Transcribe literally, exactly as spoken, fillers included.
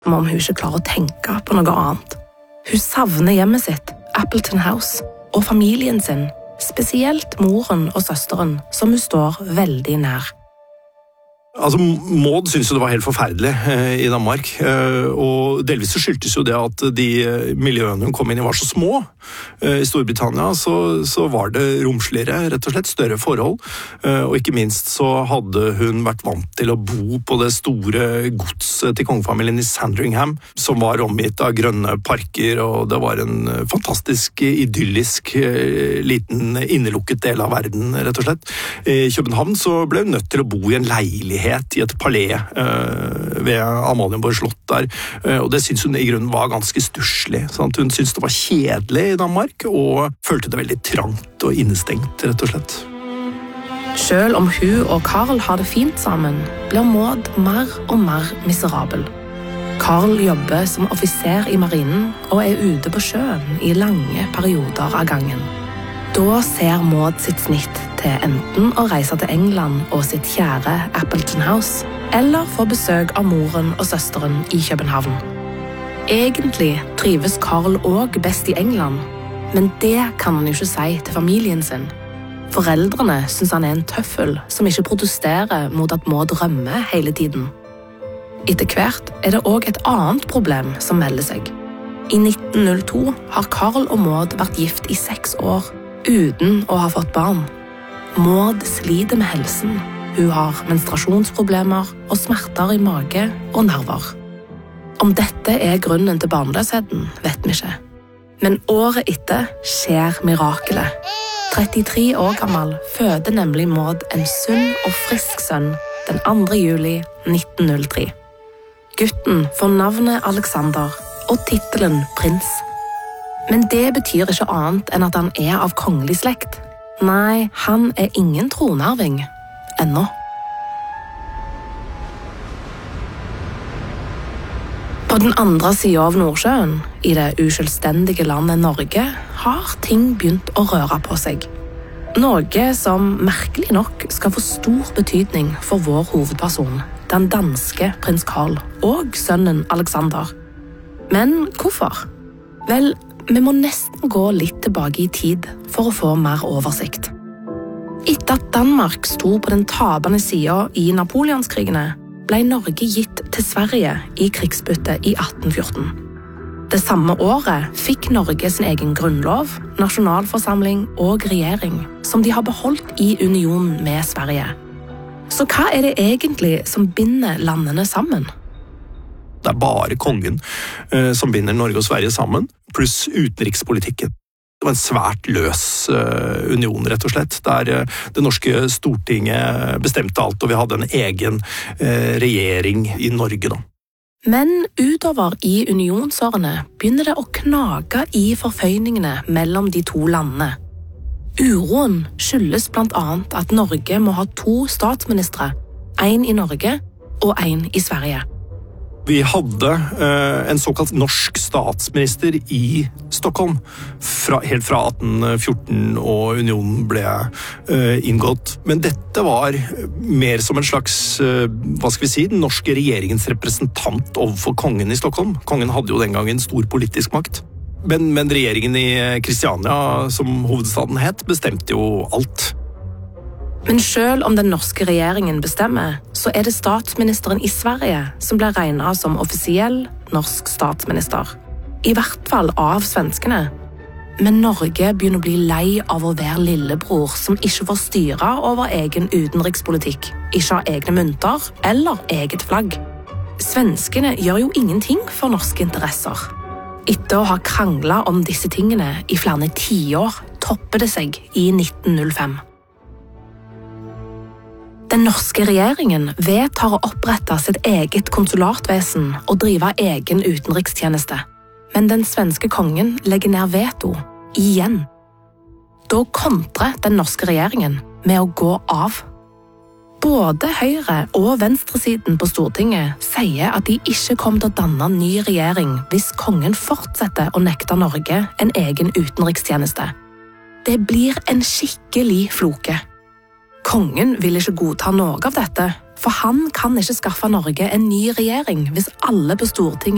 som om hun ikke klarer å tenke på noe annet. Hun savner hjemmet sitt, Appleton House, og familien sin, spesielt moren og søsteren, som hun står veldig nær. Altså, Maud syntes jo det var helt forferdelig eh, i Danmark, eh, og delvis så skyldtes jo det at de miljøene hun kom inn i var så små. Eh, I Storbritannia så, så var det romsligere, rett og slett, større forhold, eh, og ikke minst så hadde hun vært vant til å bo på det store godset til kongefamilien i Sandringham, som var omgitt av grønne parker, og det var en fantastisk idyllisk eh, liten innelukket del av verden, rett og slett. I København så ble hun nødt til å bo i en leilighet i et palais uh, ved Amalienborg slott der, uh, og det synes hun i grunnen var ganske stusslig. Sant? Hun syntes det var kjedelig i Danmark, og følte det veldig trangt og innestengt, rett og slett. Selv om hun og Karl har det fint sammen, blir Maud mer og mer miserabel. Karl jobber som offiser i marinen og er ute på sjøen i lange perioder av gangen. Da ser Maud sitt snitt til enten å reise til England og sitt kjære Appleton House, eller få besøk av moren og søsteren i København. Egentlig trives Karl også best i England, men det kan han jo ikke si til familien sin. Foreldrene synes han er en tøffel som ikke protesterer mot at Maud rømmer hele tiden. Etter hvert er det også et annet problem som melder seg. I nitten null to har Karl og Maud vært gift i seks år, uten å ha fått barn. Maud sliter med helsen. Hun har menstruasjonsproblemer og smerter i mage og nerver. Om dette er grunnen til barnløsheten, vet vi ikke. Men året etter skjer mirakelet. trettitre år gammel føder nemlig Maud en sunn og frisk sønn den andre juli nitten null tre. Gutten får navnet Alexander og titelen prins. Men det betyr ikke annet enn at han er av kongelig slekt. Nei, han er ingen tronarving. Ennå. På den andre siden av Nordsjøen, i det uselvstendige landet Norge, har ting begynt å røre på seg. Noe som merkelig nok skal få stor betydning for vår hovedperson, den danske prins Karl og sønnen Alexander. Men hvorfor? Vel, vi må nesten gå litt tilbake i tid for å få mer oversikt. Etter at Danmark sto på den tapende siden i Napoleonskrigene, ble Norge gitt til Sverige i krigsbytte i atten fjorten. Det samme året fikk Norge sin egen grunnlov, nasjonalforsamling og regjering, som de har beholdt i unionen med Sverige. Så hva er det egentlig som binder landene sammen? Det er bare kongen eh, som binder Norge og Sverige sammen, pluss utenrikspolitikken. Det var en svært løs uh, union, rett og slett, der uh, det norske Stortinget bestemte alt, og vi hadde en egen uh, regjering i Norge, da. Men utover i unionsårene begynner det å knage i forføyningene mellom de to landene. Uroen skyldes blant annet at Norge må ha to statsministre, en i Norge og en i Sverige. Vi hadde eh, en såkalt norsk statsminister i Stockholm, fra, helt fra atten fjorten og unionen ble eh, inngått. Men dette var mer som en slags, eh, hva skal vi si, den norske regjeringens representant overfor kongen i Stockholm. Kongen hadde jo den gangen stor politisk makt. Men, men regjeringen i Kristiania, som hovedstaden het, bestemte jo alt. Men selv om den norske regjeringen bestemmer, så er det statsministeren i Sverige som blir regnet som offisiell norsk statsminister. I hvert fall av svenskene. Men Norge begynner å bli lei av å være lillebror som ikke får styre over egen utenrikspolitikk, ikke har egne mynter eller eget flagg. Svenskene gjør jo ingenting for norske interesser. Etter å ha kranglet om disse tingene i flere tiår, topper det seg i nitten null fem. Den norske regjeringen vedtar å opprette sitt eget konsulatvesen og drive egen utenrikstjeneste. Men den svenske kongen legger ned veto, igjen. Da kontrer den norske regjeringen med å gå av. Både høyre- og venstresiden på Stortinget sier at de ikke kommer til å danne ny regjering hvis kongen fortsetter å nekte Norge en egen utenrikstjeneste. Det blir en skikkelig floke. Kongen vil ikke godta noe av dette, for han kan ikke skaffe Norge en ny regjering hvis alle på Stortinget